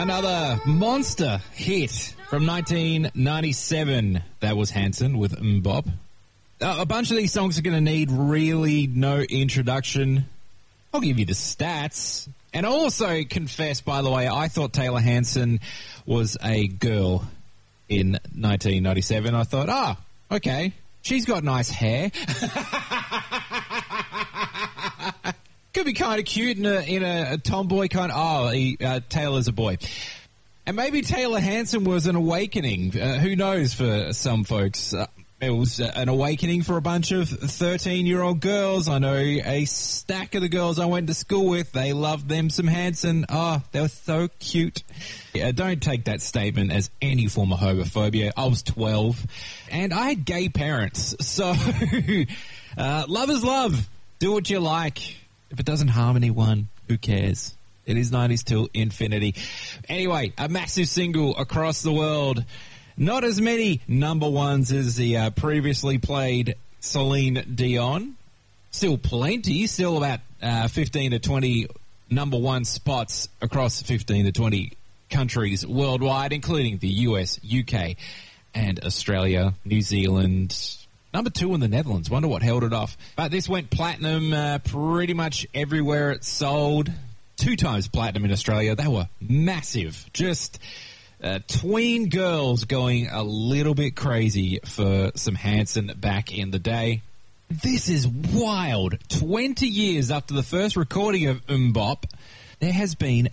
Another monster hit from 1997. That was Hanson with Mbop. A bunch of these songs are going to need really no introduction. I'll give you the stats. And I'll also confess, by the way, I thought Taylor Hanson was a girl in 1997. I thought, okay, she's got nice hair. Could be kind of cute in a tomboy kind of... Taylor's a boy. And maybe Taylor Hanson was an awakening. Who knows for some folks. It was an awakening for a bunch of 13-year-old girls. I know a stack of the girls I went to school with. They loved them some Hanson. They were so cute. Don't take that statement as any form of homophobia. I was 12, and I had gay parents. So, love is love. Do what you like. If it doesn't harm anyone, who cares? It is 90s till infinity. Anyway, a massive single across the world. Not as many number ones as the previously played Celine Dion. Still plenty. Still about 15 to 20 number one spots across 15 to 20 countries worldwide, including the US, UK, and Australia, New Zealand. Number 2 in the Netherlands. Wonder what held it off. But this went platinum pretty much everywhere it sold. 2 times platinum in Australia. They were massive. Just tween girls going a little bit crazy for some Hanson back in the day. This is wild. 20 years after the first recording of Mbop, there has been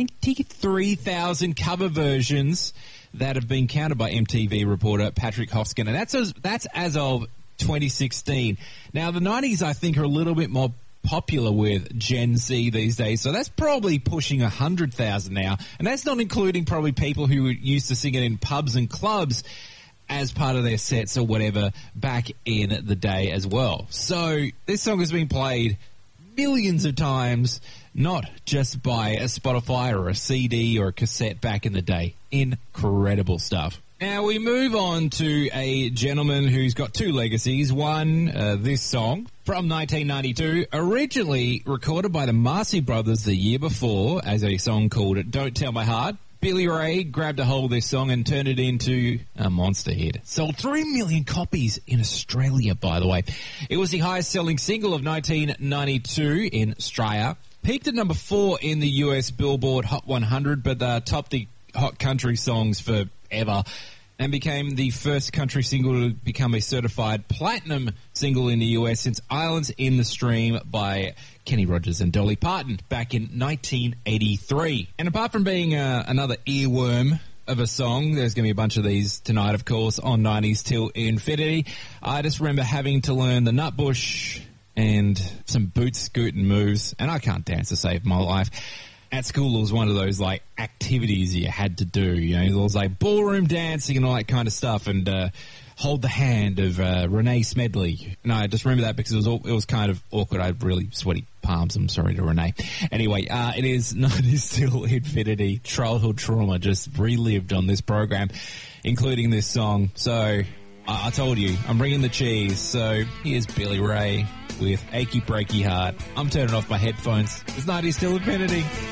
93,000 cover versions that have been counted by MTV reporter Patrick Hoskin, and that's as of 2016. Now, the 90s, I think, are a little bit more popular with Gen Z these days, so that's probably pushing 100,000 now, and that's not including probably people who used to sing it in pubs and clubs as part of their sets or whatever back in the day as well. So this song has been played millions of times, not just by a Spotify or a CD or a cassette back in the day. Incredible stuff. Now we move on to a gentleman who's got 2 legacies. One, this song from 1992, originally recorded by the Marcy Brothers the year before as a song called Don't Tell My Heart. Billy Ray grabbed a hold of this song and turned it into a monster hit. Sold 3 million copies in Australia, by the way. It was the highest selling single of 1992 in Australia. Peaked at number 4 in the US Billboard Hot 100, but topped the Hot Country Songs forever and became the first country single to become a certified platinum single in the US since Islands in the Stream by Kenny Rogers and Dolly Parton back in 1983. And apart from being another earworm of a song, there's going to be a bunch of these tonight, of course, on 90s till infinity. I just remember having to learn the Nutbush and some boot scooting moves, and I can't dance to save my life. At school, it was one of those, like, activities you had to do, you know, it was like ballroom dancing and all that kind of stuff, and hold the hand of Renee Smedley. And I just remember that because it was kind of awkward. I had really sweaty palms. I'm sorry to Renee. Anyway, it is 90s till infinity. Childhood trauma just relived on this program, including this song. So I told you, I'm bringing the cheese. So here's Billy Ray with Achy Breaky Heart. I'm turning off my headphones. It's 90s till infinity.